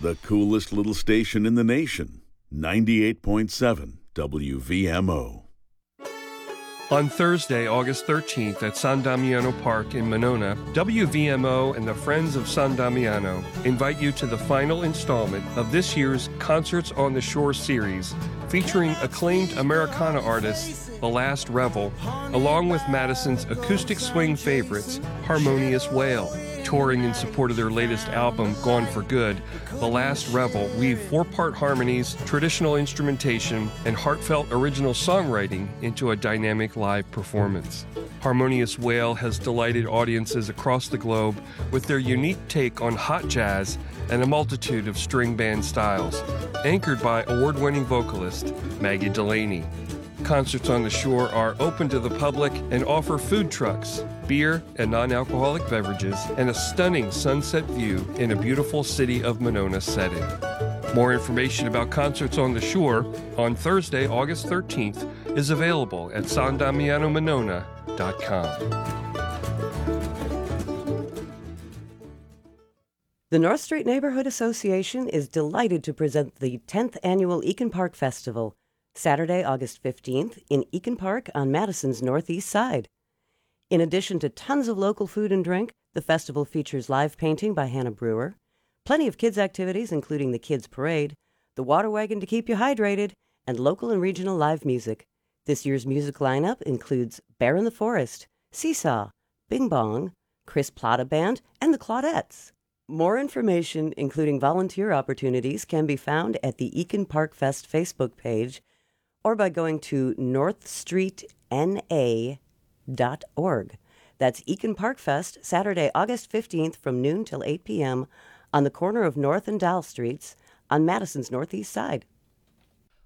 the coolest little station in the nation, 98.7 WVMO. On Thursday, August 13th at San Damiano Park in Monona, WVMO and the Friends of San Damiano invite you to the final installment of this year's Concerts on the Shore series, featuring acclaimed Americana artist The Last Revel, along with Madison's acoustic swing favorites, Harmonious Wail. Touring in support of their latest album, Gone for Good, The Last Revel weave four-part harmonies, traditional instrumentation, and heartfelt original songwriting into a dynamic live performance. Harmonious Wail has delighted audiences across the globe with their unique take on hot jazz and a multitude of string band styles, anchored by award-winning vocalist Maggie Delaney. Concerts on the Shore are open to the public and offer food trucks, beer and non-alcoholic beverages, and a stunning sunset view in a beautiful City of Monona setting. More information about Concerts on the Shore on Thursday, August 13th is available at sandamianomonona.com. The North Street Neighborhood Association is delighted to present the 10th Annual Eakin Park Festival, Saturday, August 15th, in Eakin Park on Madison's northeast side. In addition to tons of local food and drink, the festival features live painting by Hannah Brewer, plenty of kids' activities including the Kids Parade, the water wagon to keep you hydrated, and local and regional live music. This year's music lineup includes Bear in the Forest, Seesaw, Bing Bong, Chris Plata Band, and the Claudettes. More information, including volunteer opportunities, can be found at the Eakin Park Fest Facebook page or by going to northstreetna.org. That's Eakin Park Fest, Saturday, August 15th from noon till 8 p.m. on the corner of North and Dal Streets on Madison's northeast side.